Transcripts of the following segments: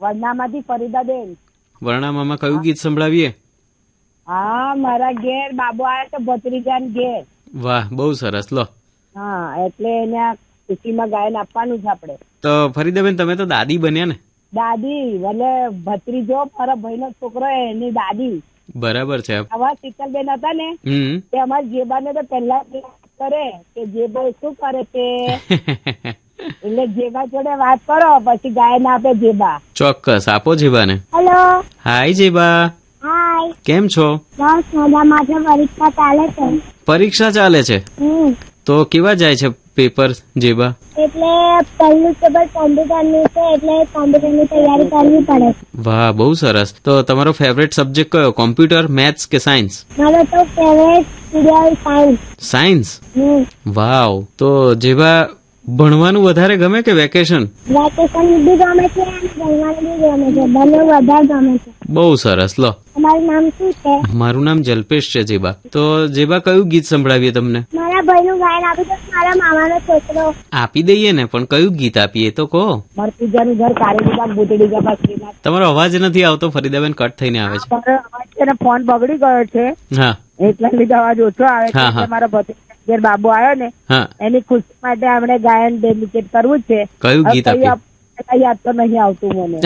વડનામાંથી ફરીદાબેન. વર્ણામામાં કયું ગીત સંભળાવીએ? હા, મારા ઘેર બાબુ આવ્યા તો ભત્રીજાન ઘેર. વાહ, બહુ સરસ. લો, હા, એટલે એને ખુશીમાં ગાયન આપવાનું છે આપડે. તો ફરીદાબેન તમે તો દાદી બન્યા ને? દાદી એટલે ભત્રીજો મારા ભાઈનો છોકરો એની દાદી. બરાબર છે. આવા શીતલબેન હતા ને તે અમારા જેબાને તો પહેલા કરે કે જેબા શું કરે તે એટલે જેબા જોડે વાત કરો પછી ગાયન આપે જેબા. ચોક્કસ આપો જેબાને. હેલો. હાય જેબા. હાય. કેમ છો? બસ મજામાં છે. પરીક્ષા ચાલે છે. પરીક્ષા ચાલે છે? તો કેવા જાય છે પેપર જેબા? એટલે પહેલું પેપર કોમ્પ્યુટરનું છે એટલે કોમ્પ્યુટરની તૈયારી કરવી પડે. વાહ, બહુ સરસ. તો તમારો ફેવરેટ સબ્જેક્ટ કયો? કોમ્પ્યુટર, મેથ્સ કે સાયન્સ? મારો તો ફેવરેટ પીરિયડ સાયન્સ. સાયન્સ? વાવ. તો જેબા ભણવાનું વધારે ગમે કે વેકેશન? વેકેશન બી ગમે છે અને ભણવાનું બી ગમે છે. બંને વધારે ગમે છે. બહુ સરસ. લો, તમારું નામ શું છે? મારું નામ જલ્પેશ છે જેબા. તો જેબા કયું ગીત સંભળાવીએ તમને? મારા ભાઈનું ગાયન આપી દો. મારા મામાનો છોકરો. આપી દઈએ ને, પણ કયું ગીત આપીએ તો કહો. મરતુજાનું ઘર કારેલી બાગ બુટડી ગા શ્રીનાથ. તમારો અવાજ નથી આવતો ફરીદાબેન, કટ થઈને આવે છે. મારો અવાજ છે ને ફોન બગડી ગયો છે. હા, એટલા લીધે અવાજ ઓછો આવે છે. મારા ભત્રીજા ઘેર બાબુ આવ્યો ને એની ખુશી માટે આપણે ગાયન ડેડિકેટ કરવું છે. કયું ગીત આપીએ? યાદ તો નહીં આવતું મને.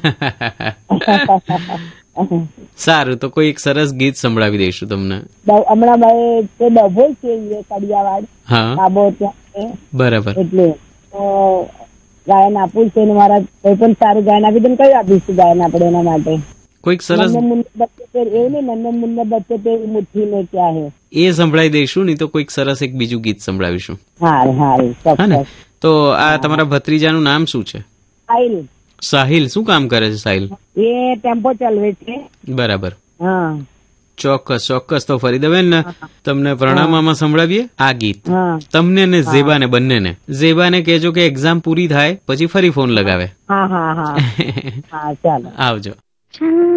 સારું, તો કોઈ એક સરસ ગીત સંભળાવી દઈશું તમને. હમણાં ભાઈ તે ડભો છે કડિયાવાડ બાબો ત્યાં. બરાબર. એટલે ગાયન આપવું છે ને મારા કોઈ પણ સારું ગાયન આપી દે. કયું આપીશું ગાયન આપણે એના માટે? કોઈક સરસ એવું ને નન્ને મુન્ને બચ્ચે તે મુઠ્ઠી ને ક્યાં હે એ સંભળાવી દઈશું. નહીં તો કોઈક સરસ એક બીજું ગીત સંભળાવીશું. હા. તો આ તમારા ભત્રીજાનું નામ શું છે? સાહિલ. સાહિલ. શું કામ કરે છે સાહિલ? એ ટેમ્પો ચલાવે છે. બરાબર. હા, ચોક્કસ ચોક્કસ. તો ફરીદાબેન તમને પ્રણામમાં સંભળાવીએ આ ગીત તમને ને ઝેબાને બંનેને. ઝેબાને કહેજો કે એક્ઝામ પૂરી થાય પછી ફરી ફોન લગાવે. હા. ચાલો, આવજો.